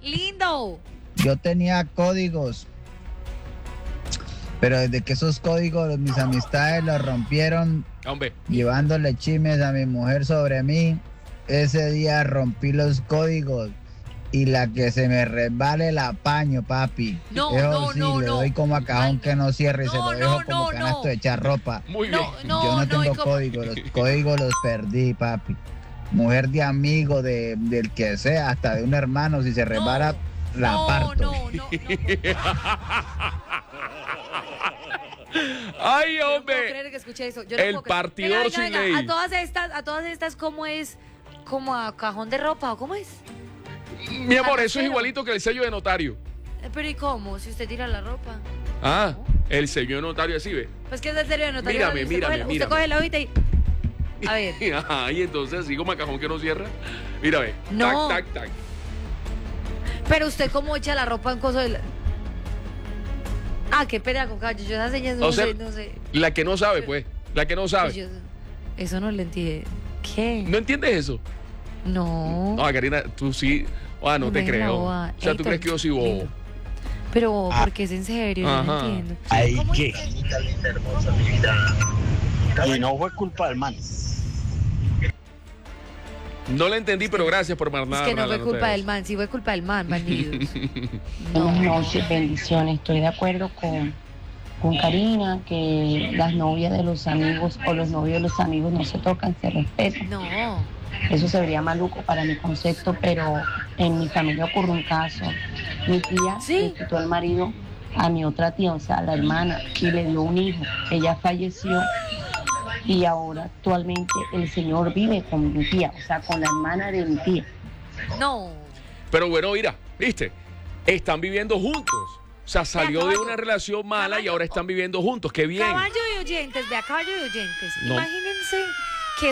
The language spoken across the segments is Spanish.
Lindo. Yo tenía códigos, pero desde que esos códigos mis amistades los rompieron, Hombre. llevándole chismes a mi mujer sobre mí, ese día rompí los códigos y la que se me resbale la apaño, papi. No, Eso no, sí, no, le no. doy como a cajón Ay, que no cierre y se no, lo dejo no, como no, canasto no. de echar ropa. Muy bien. Yo no tengo ¿y cómo? códigos, los códigos los perdí, papi. Mujer de amigo, del que sea, hasta de un hermano, si se resbala, la parto. No. Ay, Yo no puedo hombre. creer que escuché eso. Yo no El puedo creer. partidor Venga, sin venga, ley. A todas estas, ¿cómo es? ¿Como a cajón de ropa o cómo es? Mi amor, eso es Carrocero. igualito que el sello de notario. Pero ¿y cómo? Si usted tira la ropa. Ah, el sello de notario así, ¿ve? Pues que es el serio de notario. Mírame, Usted mírame, coge- mírame. Usted coge la hojita y... A ver. Y entonces, así como a cajón que no cierra. Mira, ve. No. Tac, tac, tac. Pero usted cómo echa la ropa en coso de la... Ah, qué pena con caballo. Yo esas señas O sea, no sé. La que no sabe, pues. La que no sabe. Eso no le entiendo. ¿Qué? ¿No entiendes eso? No. No, Karina, tú sí. Ah, no te Me creo. boba. O sea, ¿tú Ey, crees que yo soy bobo? lindo. Pero, porque es en serio, yo no Ajá. entiendo. Ay, ¿Cómo ¿qué? es? Y no fue culpa del man. No la entendí, pero gracias por Es mandar. que no la fue nota culpa de del voz. man, sí fue culpa del man, bandidos. Buenas noches, bendiciones. Estoy de acuerdo con Karina que las novias de los amigos o los novios de los amigos no se tocan, se respetan. No. Eso se vería maluco para mi concepto, pero en mi familia ocurrió un caso. Mi tía ¿Sí? le quitó el marido a mi otra tía, o sea, la hermana, y le dio un hijo. Ella falleció y ahora actualmente el señor vive con mi tía, o sea, con la hermana de mi tía. No. Pero bueno, mira, ¿viste? Están viviendo juntos. O sea, salió de caballo. una relación mala y Caballo. ahora están viviendo juntos. ¡Qué bien! Caballo de oyentes, vea, caballo de oyentes. No. Imagínense que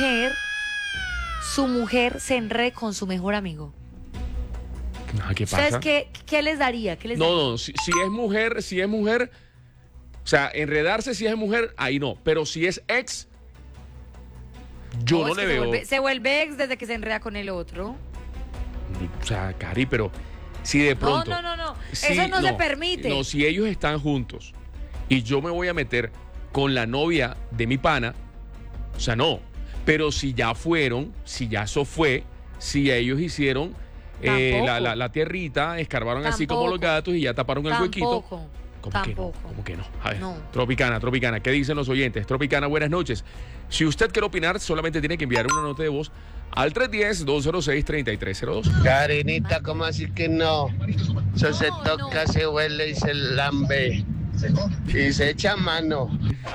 su mujer se enrede con su mejor amigo. Ah, ¿qué pasa? ¿Ustedes qué les daría? ¿Qué les No, daría? no, si es mujer, o sea, enredarse si es mujer, ahí no. Pero si es ex, yo no es le que veo. se vuelve ex desde que se enreda con el otro. O sea, Cari, pero si de pronto. No. si- Eso no se permite. No, si ellos están juntos y yo me voy a meter con la novia de mi pana, o sea, no. Pero si ya fueron, si ya eso fue, si ellos hicieron Tampoco. la tierrita, escarbaron así como Tampoco. los gatos y ya taparon el huequito. Tampoco. ¿Cómo que no? Tampoco. ¿Cómo que no? A ver, No. Tropicana, ¿qué dicen los oyentes? Tropicana, buenas noches. Si usted quiere opinar, solamente tiene que enviar una nota de voz al 310-206-3302. Karinita, ¿cómo así que no? Eso se No, toca, no. se huele y se lambe. Y se echa mano.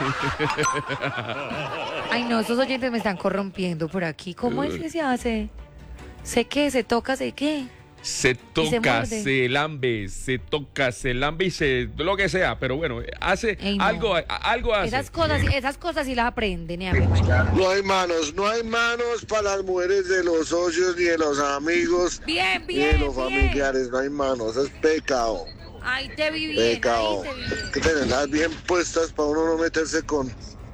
Ay, no, esos oyentes me están corrompiendo por aquí. ¿Cómo es que se hace? ¿Sé qué? ¿Se toca? ¿Sé qué? Se toca, muerde. se lambe, se toca, se lambe y se... lo que sea, pero bueno, hace Ey, no. algo hace. Esas cosas sí las aprenden, ¿eh? Ave María. No hay manos para las mujeres de los socios, ni de los amigos, Bien, ni de bien, los bien. familiares. No hay manos, es pecado. Ay, te vi bien, ahí Pecado. te vi bien. Hay que tenerlas bien puestas para uno no meterse con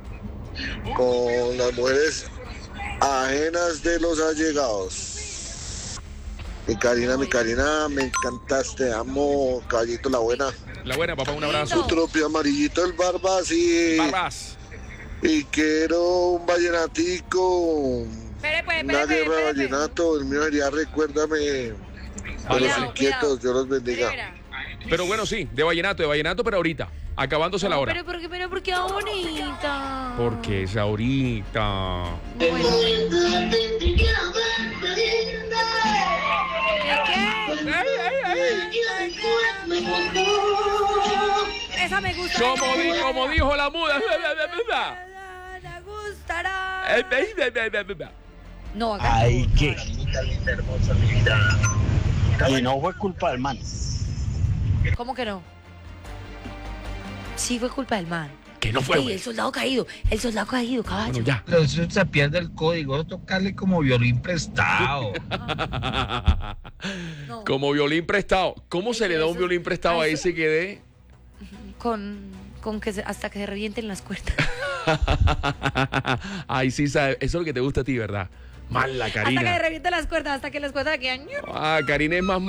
las mujeres ajenas de los allegados. Mi Karina, me encantaste, amo, caballito, la buena. La buena, papá, un abrazo. Lindo. Su tropio amarillito, el barbas y Barbas. quiero un vallenatico. Una guerra de vallenato, el mío sería recuérdame de los Cuidado, inquietos, Dios los bendiga. Espera. Pero bueno, sí, de vallenato, pero ahorita, acabándose la hora. Pero porque bonita. Porque es ahorita. Bueno. Esa me gusta. Como dijo la muda. Me gustará. No, acá. Ay, ¿qué? Y no fue culpa del man. ¿Cómo que no? Sí, fue culpa del man. Que no fue, Ey, güey. el soldado caído, caballo. Bueno, ya. Pero eso se pierde el código, eso tocarle como violín prestado. No, Como violín prestado. ¿Cómo se le da un violín prestado a ese que dé? con que hasta que se revienten las cuerdas. Ay, sí, sabe. Eso es lo que te gusta a ti, ¿verdad? Mala, Hasta Karina. que se revienten las cuerdas, hasta que las cuerdas quedan. Ah, Karina es más